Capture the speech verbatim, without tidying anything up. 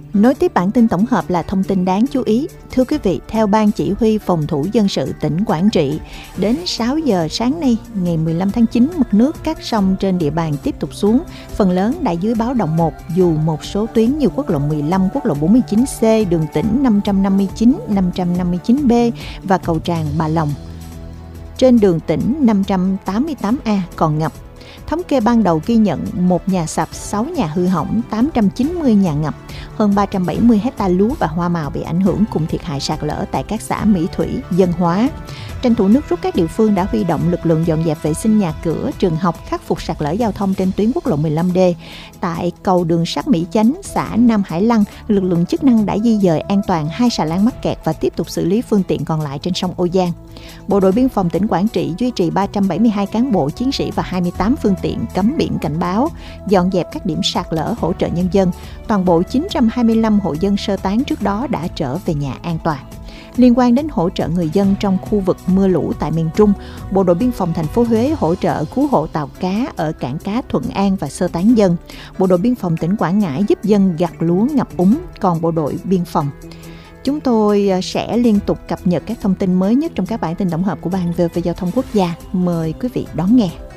Nối tiếp bản tin tổng hợp là thông tin đáng chú ý. Thưa quý vị, theo Ban Chỉ huy Phòng thủ Dân sự tỉnh Quảng Trị, đến sáu giờ sáng nay, ngày mười lăm tháng chín, mực nước các sông trên địa bàn tiếp tục xuống, phần lớn đã dưới báo động một, dù một số tuyến như quốc lộ mười lăm, quốc lộ bốn mươi chín C, đường tỉnh năm trăm năm mươi chín, năm trăm năm mươi chín B và cầu Tràn Bà Lòng. Trên đường tỉnh năm trăm tám mươi tám A còn ngập. Thống kê ban đầu ghi nhận một nhà sập, sáu nhà hư hỏng, tám trăm chín mươi nhà ngập, hơn ba trăm bảy mươi hecta lúa và hoa màu bị ảnh hưởng cùng thiệt hại sạt lở tại các xã Mỹ Thủy, Dân Hóa. Tranh thủ nước rút, các địa phương đã huy động lực lượng dọn dẹp vệ sinh nhà cửa, trường học, khắc phục sạt lở giao thông trên tuyến quốc lộ mười lăm D. Tại cầu đường sắt Mỹ Chánh, xã Nam Hải Lăng, lực lượng chức năng đã di dời an toàn hai xà lan mắc kẹt và tiếp tục xử lý phương tiện còn lại trên sông Âu Giang. Bộ đội biên phòng tỉnh Quảng Trị duy trì ba trăm bảy mươi hai cán bộ chiến sĩ và hai mươi tám phương tiện cấm biển cảnh báo, dọn dẹp các điểm sạt lở, hỗ trợ nhân dân. Toàn bộ chín trăm hai mươi lăm hộ dân sơ tán trước đó đã trở về nhà an toàn. Liên quan đến hỗ trợ người dân trong khu vực mưa lũ tại miền Trung, Bộ đội biên phòng thành phố Huế hỗ trợ cứu hộ tàu cá ở cảng cá Thuận An và sơ tán dân. Bộ đội biên phòng tỉnh Quảng Ngãi giúp dân gặt lúa ngập úng, còn bộ đội biên phòng. Chúng tôi sẽ liên tục cập nhật các thông tin mới nhất trong các bản tin tổng hợp của Ban vê o vê Giao thông Quốc gia. Mời quý vị đón nghe.